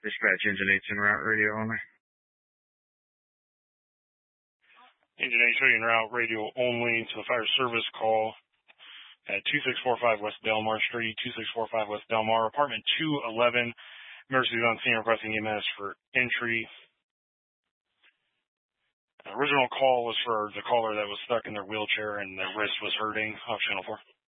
Dispatch engine 8's en route, radio only. Engine 8 showing en route, radio only to the fire service call at 2645 West Delmar Street, 2645 West Delmar, apartment 211. Emergency on scene requesting EMS for entry. The original call was for the caller that was stuck in their wheelchair and their wrist was hurting off channel 4.